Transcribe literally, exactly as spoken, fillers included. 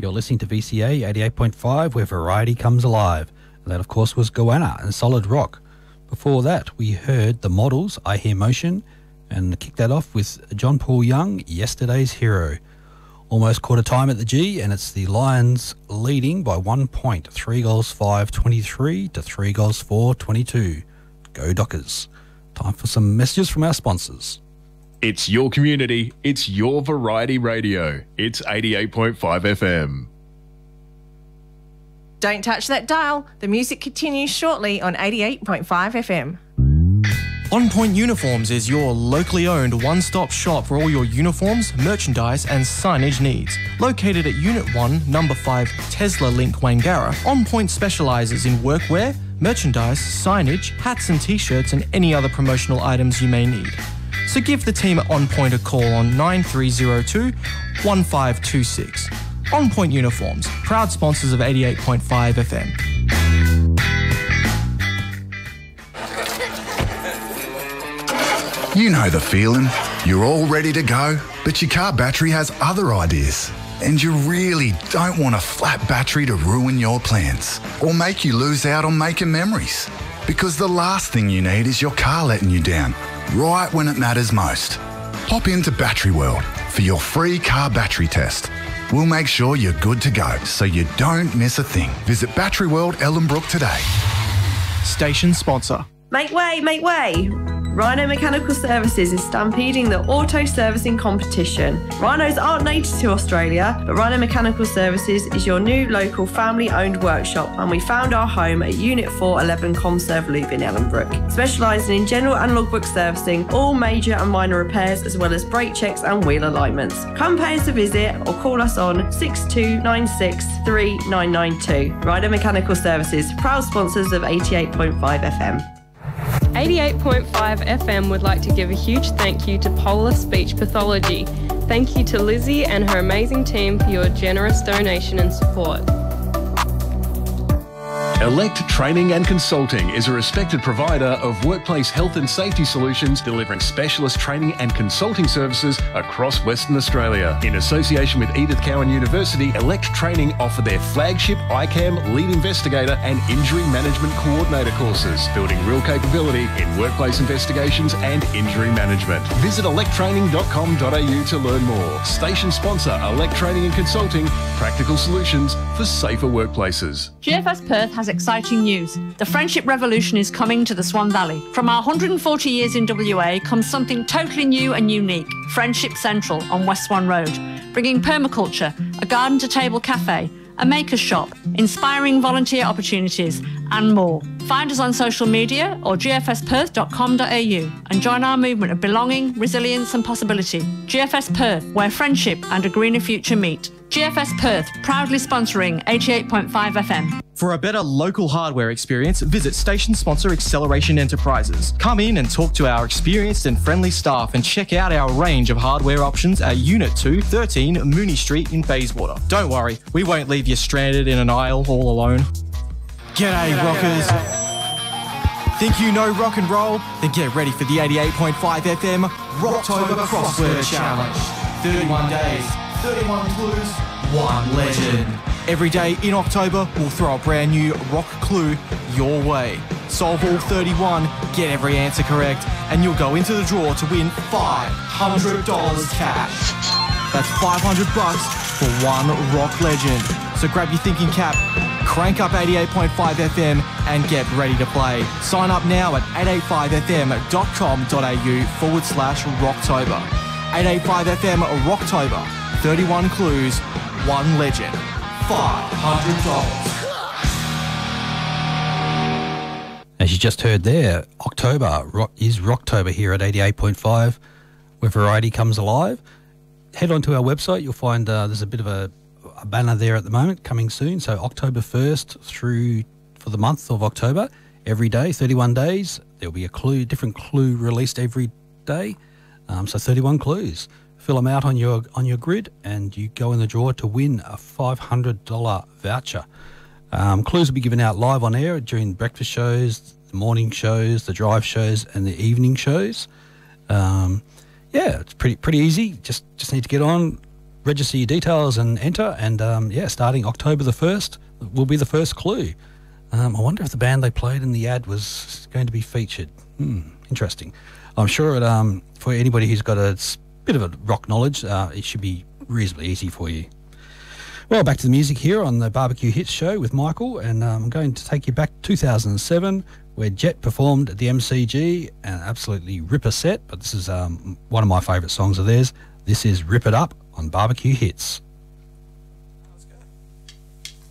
You're listening to V C A eighty-eight point five, where variety comes alive. And that, of course, was Goanna and Solid Rock. Before that, we heard The Models, I Hear Motion, and kicked that off with John Paul Young, Yesterday's Hero. Almost quarter time at the G, and it's the Lions leading by one point. Three goals, five twenty-three to three goals, four twenty-two. Go Dockers. Time for some messages from our sponsors. It's your community. It's your variety radio. It's eighty-eight point five F M. Don't touch that dial. The music continues shortly on eighty-eight point five F M. On Point Uniforms is your locally owned one-stop shop for all your uniforms, merchandise and signage needs. Located at Unit one, Number five, Tesla Link, Wangara, On Point specialises in workwear, merchandise, signage, hats and t-shirts and any other promotional items you may need. So give the team at On Point a call on nine three zero two, one five two six. On Point Uniforms, proud sponsors of eighty-eight point five F M. You know the feeling. You're all ready to go, but your car battery has other ideas. And you really don't want a flat battery to ruin your plans or make you lose out on making memories. Because the last thing you need is your car letting you down, right when it matters most. Pop into Battery World for your free car battery test. We'll make sure you're good to go so you don't miss a thing. Visit Battery World Ellenbrook today. Station sponsor. Make way, make way. Rhino Mechanical Services is stampeding the auto servicing competition. Rhinos aren't native to Australia, but Rhino Mechanical Services is your new local family-owned workshop, and we found our home at Unit four eleven Comserve Loop in Ellenbrook, specialising in general and logbook servicing, all major and minor repairs, as well as brake checks and wheel alignments. Come pay us a visit or call us on six two nine six, three nine nine two. Rhino Mechanical Services, proud sponsors of eighty-eight point five F M. eighty-eight point five F M would like to give a huge thank you to Polar Speech Pathology. Thank you to Lizzie and her amazing team for your generous donation and support. Elect Training and Consulting is a respected provider of workplace health and safety solutions, delivering specialist training and consulting services across Western Australia. In association with Edith Cowan University, Elect Training offer their flagship I CAM Lead Investigator and Injury Management Coordinator courses, building real capability in workplace investigations and injury management. Visit elect training dot com dot a u to learn more. Station sponsor Elect Training and Consulting, practical solutions for safer workplaces. G F S Perth has exciting news. The Friendship Revolution is coming to the Swan Valley. From our one hundred forty years in W A comes something totally new and unique. Friendship Central on West Swan Road, bringing permaculture, a garden to table cafe, a maker's shop, inspiring volunteer opportunities and more. Find us on social media or g f s perth dot com dot a u and join our movement of belonging, resilience and possibility. G F S Perth, where friendship and a greener future meet. G F S Perth, proudly sponsoring eighty-eight point five F M. For a better local hardware experience, visit station sponsor Acceleration Enterprises. Come in and talk to our experienced and friendly staff and check out our range of hardware options at Unit two, thirteen Mooney Street in Bayswater. Don't worry, we won't leave you stranded in an aisle all alone. G'day, G'day rockers. G'day. Think you know rock and roll? Then get ready for the eighty-eight point five F M Rocktober Crossword Challenge. thirty-one days, thirty-one clues, one legend. Every day in October, we'll throw a brand new rock clue your way. Solve all thirty-one, get every answer correct, and you'll go into the draw to win five hundred dollars cash. That's five hundred bucks for one rock legend. So grab your thinking cap, crank up eighty-eight point five F M, and get ready to play. Sign up now at eight eight five f m dot com dot a u forward slash Rocktober. eight eight five F M Rocktober. thirty-one clues, one legend. five hundred dollars. As you just heard there, October rock, is Rocktober here at eighty-eight point five, where variety comes alive. Head on to our website. You'll find uh, there's a bit of a, a banner there at the moment coming soon. So October first through for the month of October, every day, thirty-one days, there'll be a clue, different clue released every day. Um, so thirty-one clues. Fill them out on your on your grid, and you go in the draw to win a five hundred dollars voucher. Um, clues will be given out live on air during breakfast shows, the morning shows, the drive shows, and the evening shows. Um, yeah, it's pretty pretty easy. Just just need to get on, register your details and enter. And um, yeah, starting October the first will be the first clue. Um, I wonder if the band they played in the ad was going to be featured. Hmm, interesting. I'm sure it, um, for anybody who's got a bit of a rock knowledge, uh, it should be reasonably easy for you. Well, back to the music here on the Barbecue Hits show with Michael, and um, I'm going to take you back to two thousand seven, where Jet performed at the M C G, an absolutely ripper set, but this is um, one of my favourite songs of theirs. This is Rip It Up on Barbecue Hits.